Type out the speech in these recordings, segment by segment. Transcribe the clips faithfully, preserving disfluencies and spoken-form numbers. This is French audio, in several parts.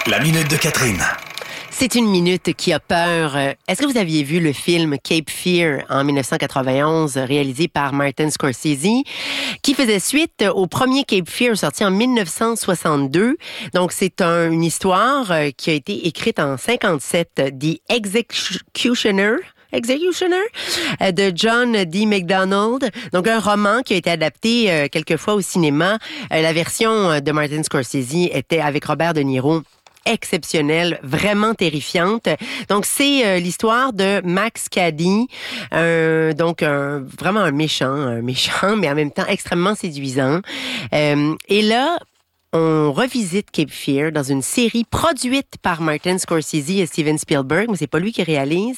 La minute de Catherine. C'est une minute qui a peur. Est-ce que vous aviez vu le film Cape Fear en dix-neuf cent quatre-vingt-onze, réalisé par Martin Scorsese, qui faisait suite au premier Cape Fear sorti en dix-neuf cent soixante-deux. Donc, c'est un, une histoire qui a été écrite en cinquante-sept, The Executioner. Executioner de John D. MacDonald. Donc, un roman qui a été adapté euh, quelques fois au cinéma. Euh, la version de Martin Scorsese était avec Robert De Niro. Exceptionnelle, vraiment terrifiante. Donc, c'est euh, l'histoire de Max Cady, euh, donc un, vraiment un méchant, un méchant, mais en même temps extrêmement séduisant. Euh, et là, on revisite Cape Fear dans une série produite par Martin Scorsese et Steven Spielberg, mais c'est pas lui qui réalise.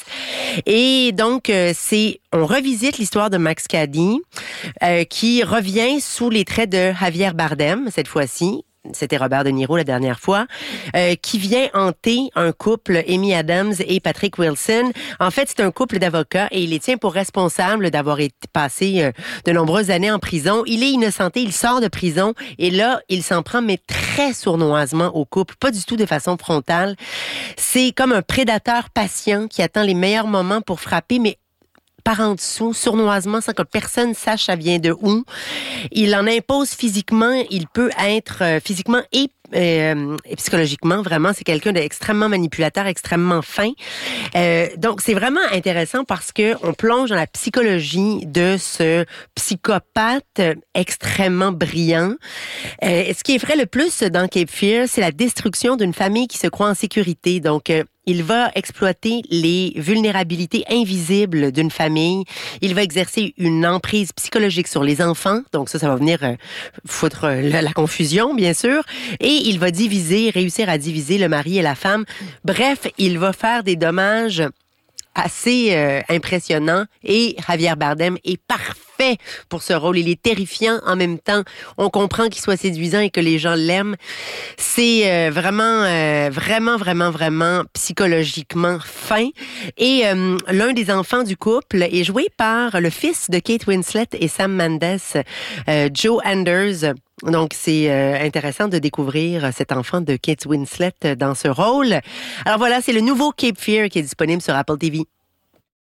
Et donc, euh, c'est on revisite l'histoire de Max Cady, euh, qui revient sous les traits de Javier Bardem, cette fois-ci. C'était Robert De Niro la dernière fois, euh, qui vient hanter un couple, Amy Adams et Patrick Wilson. En fait, c'est un couple d'avocats et il les tient pour responsables d'avoir été passé euh, de nombreuses années en prison. Il est innocenté, il sort de prison et là, il s'en prend, mais très sournoisement au couple, pas du tout de façon frontale. C'est comme un prédateur patient qui attend les meilleurs moments pour frapper, mais par en dessous, sournoisement, sans que personne sache ça vient de où. Il en impose physiquement, il peut être euh, physiquement et, euh, et psychologiquement, vraiment, c'est quelqu'un d'extrêmement manipulateur, extrêmement fin. Euh, donc, c'est vraiment intéressant parce que on plonge dans la psychologie de ce psychopathe extrêmement brillant. Euh, ce qui effraie le plus dans Cape Fear, c'est la destruction d'une famille qui se croit en sécurité. Donc, euh, il va exploiter les vulnérabilités invisibles d'une famille. Il va exercer une emprise psychologique sur les enfants. Donc ça, ça va venir euh, foutre euh, la, la confusion, bien sûr. Et il va diviser, réussir à diviser le mari et la femme. Bref, il va faire des dommages assez euh, impressionnants. Et Javier Bardem est parfait pour ce rôle. Il est terrifiant en même temps. On comprend qu'il soit séduisant et que les gens l'aiment. C'est euh, vraiment, euh, vraiment, vraiment, vraiment psychologiquement fin. Et euh, l'un des enfants du couple est joué par le fils de Kate Winslet et Sam Mendes, euh, Joe Anders. Donc, c'est euh, intéressant de découvrir cet enfant de Kate Winslet dans ce rôle. Alors voilà, c'est le nouveau Cape Fear qui est disponible sur Apple T V.